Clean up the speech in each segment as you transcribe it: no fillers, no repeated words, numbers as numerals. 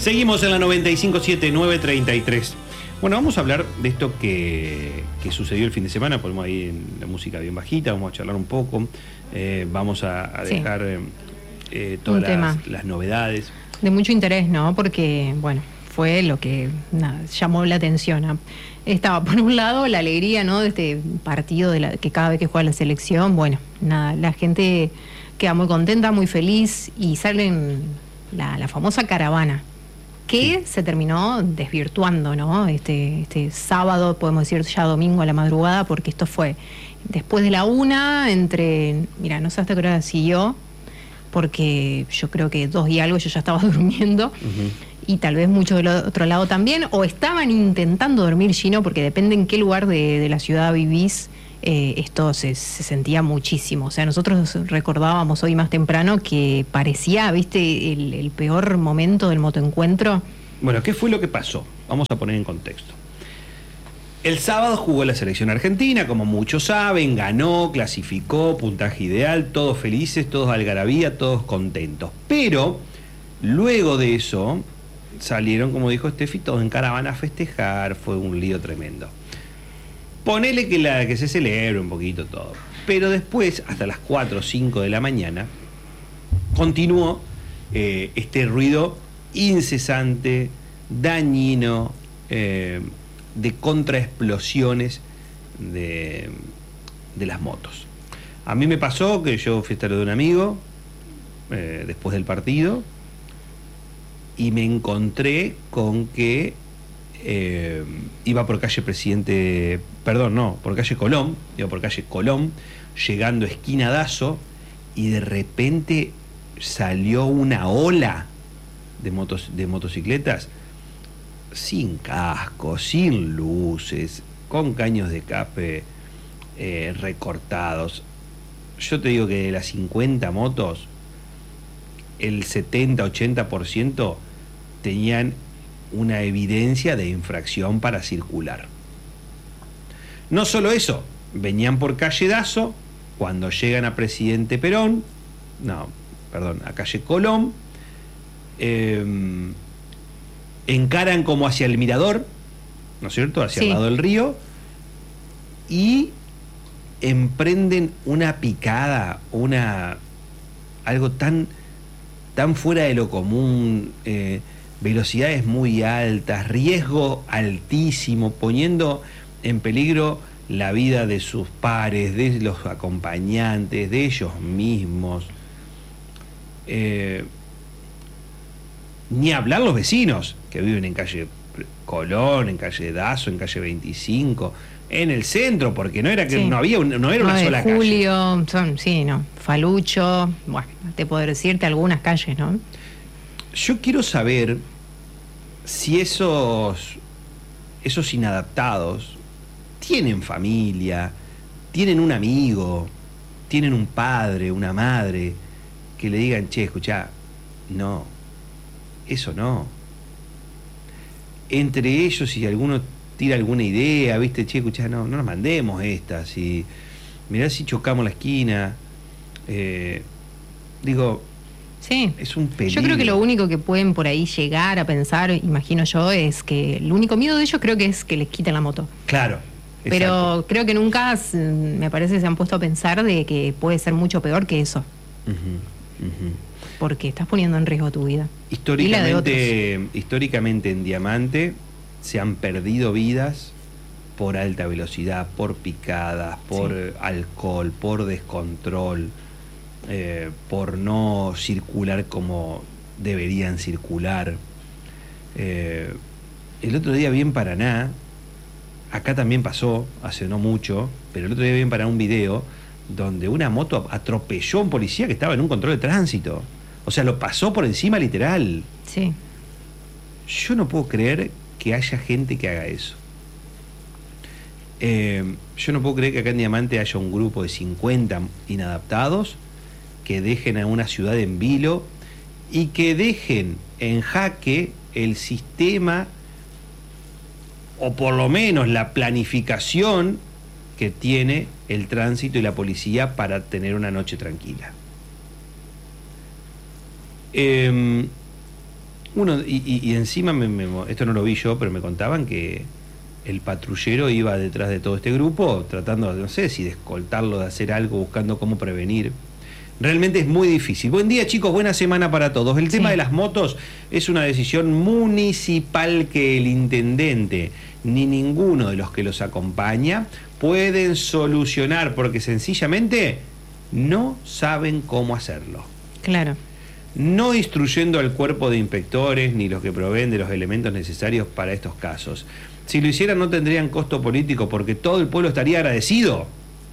Seguimos en la 95.7, 9:33. Bueno, vamos a hablar de esto que sucedió el fin de semana. Ponemos ahí en la música bien bajita, vamos a charlar un poco. Vamos a dejar todas las novedades. De mucho interés, ¿no? Porque, bueno, fue lo que llamó la atención. Estaba, por un lado, la alegría, ¿no? De este partido que cada vez que juega la selección, bueno, la gente queda muy contenta, muy feliz y salen la famosa caravana, que se terminó desvirtuando, ¿no? Este sábado, podemos decir ya domingo a la madrugada, porque esto fue después de la 1, mira, no sé hasta qué hora siguió, porque yo creo que 2 y algo yo ya estaba durmiendo, y tal vez muchos del otro lado también, o estaban intentando dormir, Gino, porque depende en qué lugar de la ciudad vivís, esto se sentía muchísimo. O sea, nosotros recordábamos hoy más temprano que parecía, viste, el peor momento del motoencuentro. Bueno, ¿qué fue lo que pasó? Vamos a poner en contexto. El sábado jugó la selección argentina, como muchos saben, ganó, clasificó, puntaje ideal, todos felices, todos algarabía, todos contentos. Pero luego de eso salieron, como dijo Steffi, todos en caravana a festejar, fue un lío tremendo. Ponele que se celebre un poquito todo. Pero después, hasta las 4 o 5 de la mañana, continuó este ruido incesante, dañino, de contraexplosiones de las motos. A mí me pasó que yo fui a estar de un amigo después del partido y me encontré con que iba por calle por calle Colón, llegando a esquina Dazo, y de repente salió una ola de motocicletas sin casco, sin luces, con caños de escape recortados. Yo te digo que de las 50 motos, el 70-80% tenían una evidencia de infracción para circular. No solo eso, venían por calle Dazo, cuando llegan a Presidente Perón, a calle Colón, encaran como hacia el mirador, ¿no es cierto?, hacia el lado del río, y emprenden una picada, algo tan fuera de lo común, velocidades muy altas, riesgo altísimo, poniendo en peligro la vida de sus pares, de los acompañantes, de ellos mismos. Ni hablar los vecinos que viven en calle Colón, en calle Dazo, en calle 25, en el centro, porque no era una sola calle. Julio, Falucho, bueno, te puedo decirte algunas calles, ¿no? Yo quiero saber si esos inadaptados tienen familia, tienen un amigo, tienen un padre, una madre, que le digan, che, escuchá, no, eso no. Entre ellos, si alguno tira alguna idea, viste, che, escuchá, no nos mandemos estas, y mirá si chocamos la esquina, sí, es un peligro. Yo creo que lo único que pueden por ahí llegar a pensar, imagino yo, es que el único miedo de ellos creo que es que les quiten la moto. Claro. Pero exacto. Creo que nunca, me parece, se han puesto a pensar de que puede ser mucho peor que eso. Porque estás poniendo en riesgo tu vida. Históricamente en Diamante se han perdido vidas por alta velocidad, por picadas, por alcohol, por descontrol, por no circular como deberían circular. El otro día vi en Paraná, acá también pasó, hace no mucho, pero el otro día vi en Paraná un video donde una moto atropelló a un policía que estaba en un control de tránsito. O sea, lo pasó por encima literal. Sí. Yo no puedo creer que haya gente que haga eso. Yo no puedo creer que acá en Diamante haya un grupo de 50 inadaptados que dejen a una ciudad en vilo y que dejen en jaque el sistema, o por lo menos la planificación que tiene el tránsito y la policía para tener una noche tranquila. Y encima, esto no lo vi yo, pero me contaban que el patrullero iba detrás de todo este grupo, tratando, no sé si de escoltarlo, de hacer algo, buscando cómo prevenir. Realmente es muy difícil. Buen día, chicos, buena semana para todos. El tema de las motos es una decisión municipal que el intendente ni ninguno de los que los acompaña pueden solucionar, porque sencillamente no saben cómo hacerlo. Claro. No instruyendo al cuerpo de inspectores ni los que proveen de los elementos necesarios para estos casos. Si lo hicieran no tendrían costo político porque todo el pueblo estaría agradecido.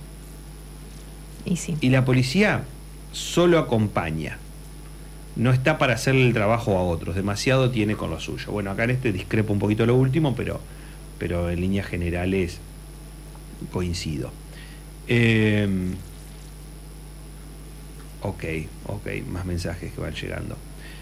Y sí. Y la policía solo acompaña. No está para hacerle el trabajo a otros. Demasiado tiene con lo suyo. Bueno, acá en este discrepo un poquito lo último, pero en líneas generales coincido. Ok, más mensajes que van llegando.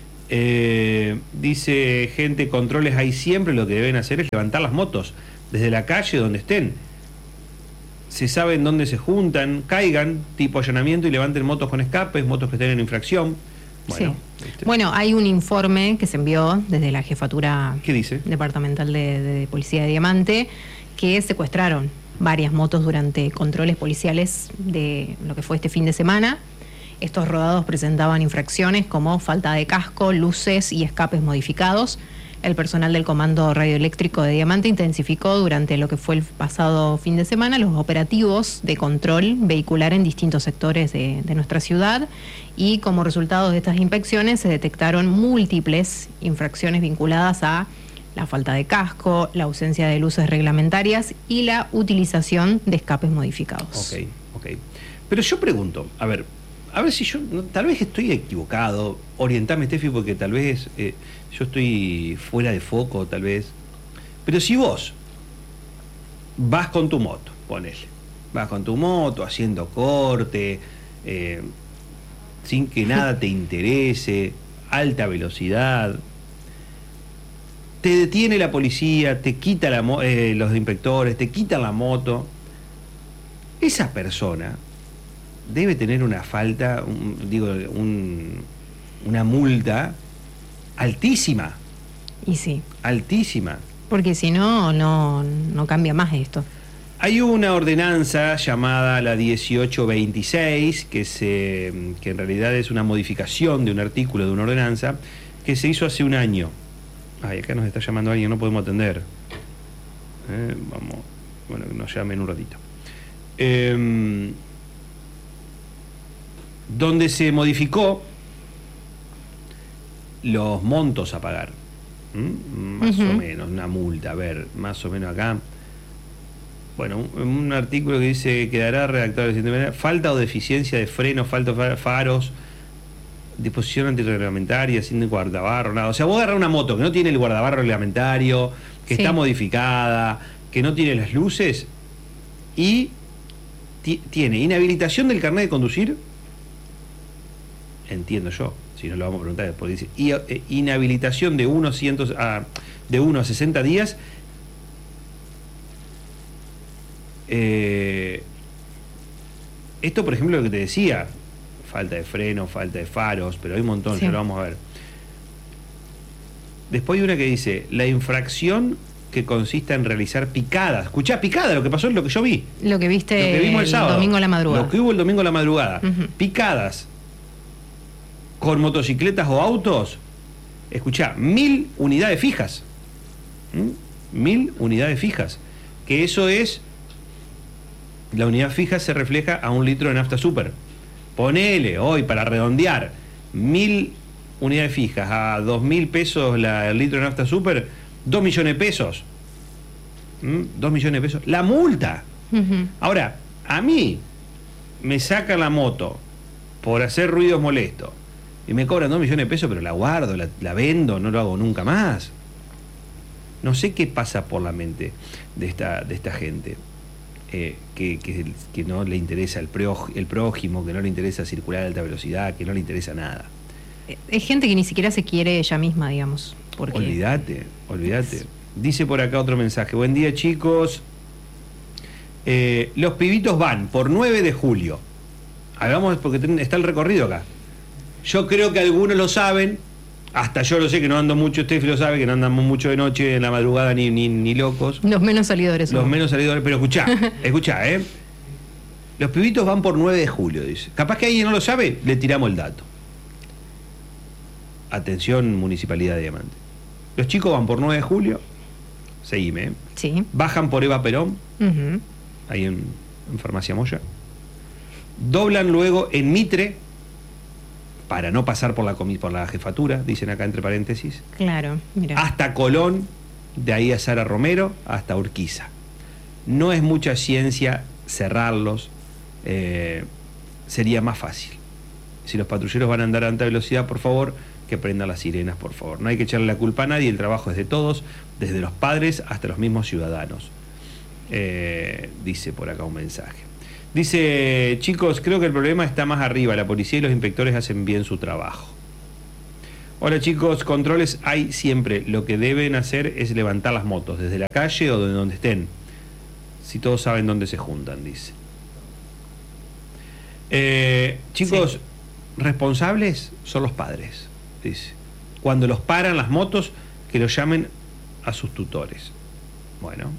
Dice gente, controles hay siempre, lo que deben hacer es levantar las motos desde la calle donde estén. Se saben dónde se juntan, caigan, tipo allanamiento y levanten motos con escapes, motos que estén en infracción. Bueno, sí. Bueno, hay un informe que se envió desde la Jefatura ¿Qué dice? Departamental de Policía de Diamante, que secuestraron varias motos durante controles policiales de lo que fue este fin de semana. Estos rodados presentaban infracciones como falta de casco, luces y escapes modificados. El personal del Comando Radioeléctrico de Diamante intensificó durante lo que fue el pasado fin de semana los operativos de control vehicular en distintos sectores de nuestra ciudad, y como resultado de estas inspecciones se detectaron múltiples infracciones vinculadas a la falta de casco, la ausencia de luces reglamentarias y la utilización de escapes modificados. Ok. Pero yo pregunto, a ver si yo, tal vez estoy equivocado, orientame, Steffi, porque tal vez yo estoy fuera de foco, tal vez. Pero si vos vas con tu moto, vas con tu moto haciendo corte, sin que nada te interese, alta velocidad, te detiene la policía, te quita los inspectores, te quitan la moto, esa persona debe tener una falta, una multa altísima. Y sí. Altísima. Porque si no cambia más esto. Hay una ordenanza llamada la 1826, que en realidad es una modificación de un artículo de una ordenanza, que se hizo hace un año. Ay, acá nos está llamando alguien, no podemos atender. Vamos, bueno, que nos llamen un ratito. Donde se modificó los montos a pagar. Más o menos, una multa, a ver, más o menos acá. Bueno, un artículo que dice, quedará redactado de la siguiente manera: falta o deficiencia de freno, falta de faros, disposición antirreglamentaria, sin guardabarro, nada. O sea, vos agarrás una moto que no tiene el guardabarro reglamentario, que está modificada, que no tiene las luces, y tiene inhabilitación del carnet de conducir, entiendo yo, si no lo vamos a preguntar después, dice inhabilitación de 1 a 60 días. Esto, por ejemplo, lo que te decía, falta de freno, falta de faros, pero hay un montón, ya lo vamos a ver. Después hay una que dice, la infracción que consista en realizar picadas. Escuchá, picada, lo que pasó es lo que yo vi. Lo que viste, lo que vimos el sábado, domingo a la madrugada. Lo que hubo el domingo a la madrugada. Picadas con motocicletas o autos. Escuchá, 1000 unidades fijas. 1000 unidades fijas. Que eso es, la unidad fija se refleja a 1 litro de nafta super. Ponele hoy, para redondear, 1000 unidades fijas a 2.000 pesos el litro de nafta super, 2 millones de pesos. 2 millones de pesos. La multa. Ahora, a mí me sacan la moto por hacer ruidos molestos y me cobran 2 millones de pesos, pero la guardo, la vendo, no lo hago nunca más. No sé qué pasa por la mente de esta gente. Que no le interesa el prójimo, que no le interesa circular a alta velocidad, que no le interesa nada. Es gente que ni siquiera se quiere ella misma, digamos. Porque... Olvídate. Dice por acá otro mensaje. Buen día, chicos. Los pibitos van por 9 de julio. Hagamos, porque está el recorrido acá. Yo creo que algunos lo saben Hasta yo lo sé que no ando mucho, Steffi lo sabe, que no andamos mucho de noche, en la madrugada, ni locos. Los menos salidores. Los menos salidores, pero escuchá, Los pibitos van por 9 de julio, dice. Capaz que alguien no lo sabe, le tiramos el dato. Atención, Municipalidad de Diamante. Los chicos van por 9 de julio, seguime, Sí. bajan por Eva Perón, Ujú. ahí en Farmacia Moya. Doblan luego en Mitre, para no pasar por la jefatura, dicen acá entre paréntesis, Claro, mira. hasta Colón, de ahí a Sara Romero, hasta Urquiza. No es mucha ciencia cerrarlos, sería más fácil. Si los patrulleros van a andar a alta velocidad, por favor, que prendan las sirenas, por favor. No hay que echarle la culpa a nadie, el trabajo es de todos, desde los padres hasta los mismos ciudadanos. Dice por acá un mensaje. Dice, chicos, creo que el problema está más arriba, la policía y los inspectores hacen bien su trabajo. Hola chicos, controles hay siempre, lo que deben hacer es levantar las motos, desde la calle o de donde estén, si todos saben dónde se juntan, dice. Chicos, sí. Responsables son los padres, dice. Cuando los paran las motos, que los llamen a sus tutores. Bueno.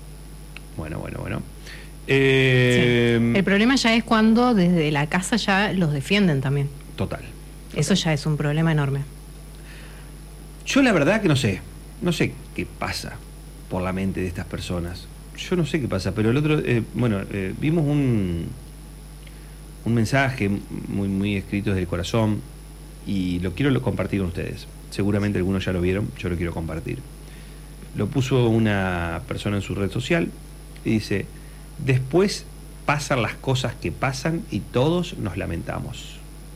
Sí. El problema ya es cuando desde la casa ya los defienden también. Total. Eso ya es un problema enorme. Yo la verdad que no sé qué pasa por la mente de estas personas. Yo no sé qué pasa, pero el otro, vimos un mensaje muy escrito desde el corazón y lo quiero compartir con ustedes. Seguramente algunos ya lo vieron, yo lo quiero compartir. Lo puso una persona en su red social y dice: después pasan las cosas que pasan y todos nos lamentamos.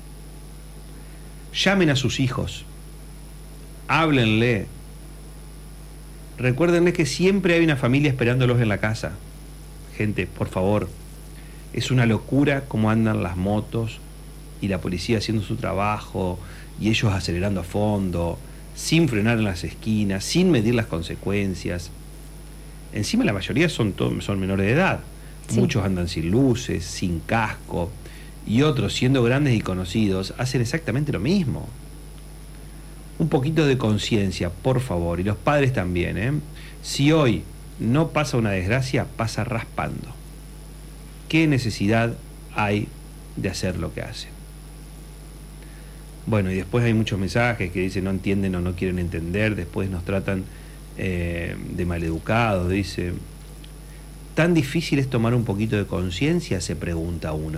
Llamen a sus hijos, háblenle, recuérdenles que siempre hay una familia esperándolos en la casa. Gente, por favor, es una locura cómo andan las motos y la policía haciendo su trabajo y ellos acelerando a fondo, sin frenar en las esquinas, sin medir las consecuencias. Encima la mayoría son menores de edad. Sí. Muchos andan sin luces, sin casco, y otros, siendo grandes y conocidos, hacen exactamente lo mismo. Un poquito de conciencia, por favor, y los padres también, ¿eh? Si hoy no pasa una desgracia, pasa raspando. ¿Qué necesidad hay de hacer lo que hacen? Bueno, y después hay muchos mensajes que dicen no entienden o no quieren entender, después nos tratan de maleducados, dice. ¿Tan difícil es tomar un poquito de conciencia?, se pregunta uno.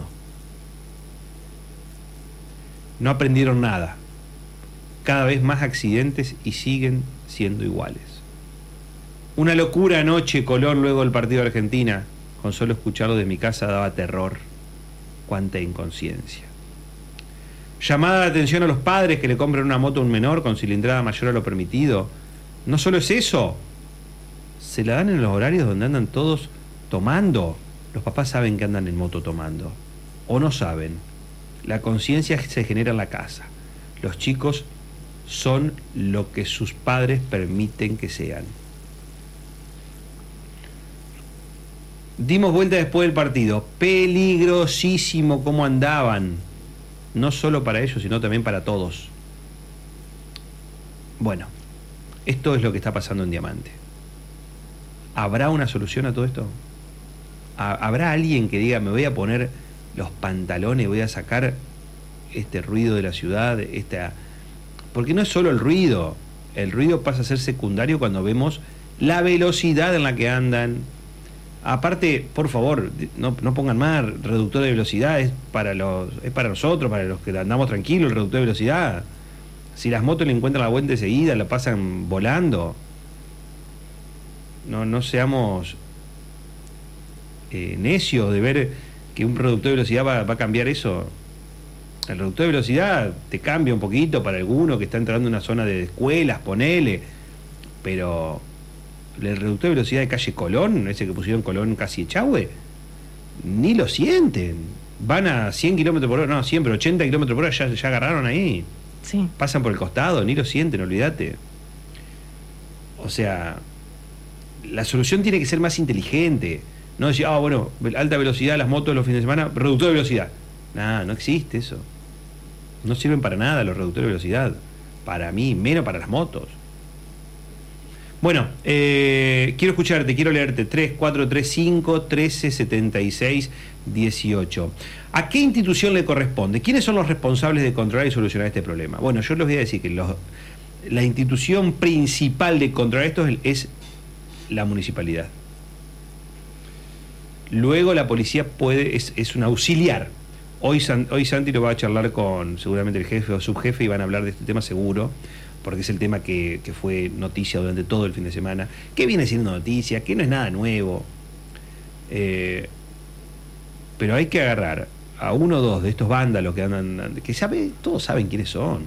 No aprendieron nada. Cada vez más accidentes y siguen siendo iguales. Una locura anoche, Colón, luego del partido de Argentina. Con solo escucharlo de mi casa daba terror. Cuánta inconsciencia. Llamada de atención a los padres que le compran una moto a un menor con cilindrada mayor a lo permitido. No solo es eso, se la dan en los horarios donde andan todos tomando. Los papás saben que andan en moto tomando, o no saben. La conciencia se genera en la casa. Los chicos son lo que sus padres permiten que sean. Dimos vuelta después del partido. Peligrosísimo cómo andaban. No solo para ellos, sino también para todos. Bueno, esto es lo que está pasando en Diamante. ¿Habrá una solución a todo esto? ¿Habrá alguien que diga, me voy a poner los pantalones, voy a sacar este ruido de la ciudad, porque no es solo el ruido pasa a ser secundario cuando vemos la velocidad en la que andan. Aparte, por favor, no pongan más reductor de velocidad, es para nosotros, para los que andamos tranquilos, el reductor de velocidad. Si las motos le encuentran la vuelta enseguida, la pasan volando. No seamos necios de ver que un reductor de velocidad va a cambiar eso. El reductor de velocidad te cambia un poquito para alguno que está entrando en una zona de escuelas, ponele, pero el reductor de velocidad de calle Colón, ese que pusieron Colón casi Echagüe, ni lo sienten. Van a 100 kilómetros por hora, no, 100, pero 80 kilómetros por hora ya agarraron ahí. Sí. Pasan por el costado, ni lo sienten, olvídate. O sea, la solución tiene que ser más inteligente. No decir, alta velocidad, las motos los fines de semana, reductor de velocidad. No existe eso. No sirven para nada los reductores de velocidad. para mí, menos para las motos. Bueno, quiero escucharte, quiero leerte 3435 1376 18. ¿A qué institución le corresponde? ¿Quiénes son los responsables de controlar y solucionar este problema? Bueno, yo les voy a decir que la institución principal de controlar esto es la municipalidad. Luego la policía es un auxiliar. Hoy Santi lo va a charlar con seguramente el jefe o subjefe y van a hablar de este tema seguro, porque es el tema que fue noticia durante todo el fin de semana, que viene siendo noticia, que no es nada nuevo. Pero hay que agarrar a uno o dos de estos vándalos que andan, que todos saben quiénes son,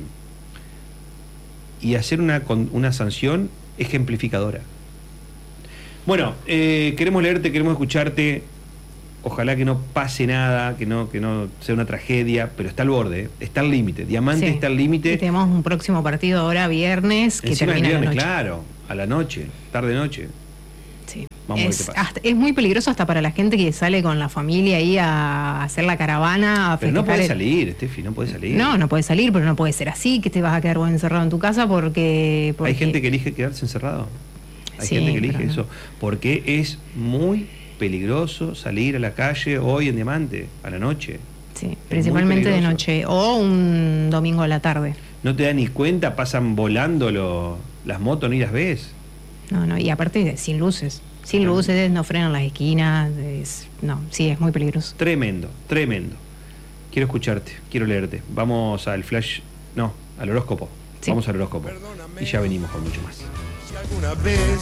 y hacer una sanción ejemplificadora. Bueno, queremos leerte, queremos escucharte. Ojalá que no pase nada, que no sea una tragedia, pero está al borde, está al límite. Diamante Sí. está al límite. Y tenemos un próximo partido ahora viernes que Encima termina el viernes, a la noche. claro, a la noche, tarde-noche. Sí. Vamos a ver qué pasa. Es muy peligroso hasta para la gente que sale con la familia ahí a hacer la caravana, a Pero no festejar puede salir, Steffi, no puede salir. No puede salir, pero no puede ser así, que te vas a quedar vos encerrado en tu casa porque... Hay gente que elige quedarse encerrado. Hay Sí, gente que elige pero no. eso. Porque es muy peligroso salir a la calle hoy en Diamante, a la noche. Sí, principalmente de peligroso. noche o un domingo a la tarde. No te das ni cuenta, pasan volando las motos, ni las ves. No, y aparte sin luces. Sin Claro. luces, no frenan las esquinas. Sí, es muy peligroso. Tremendo, tremendo. Quiero escucharte, quiero leerte. Vamos al flash, al horóscopo. Sí. Vamos al horóscopo. Y ya venimos con mucho más. Si alguna vez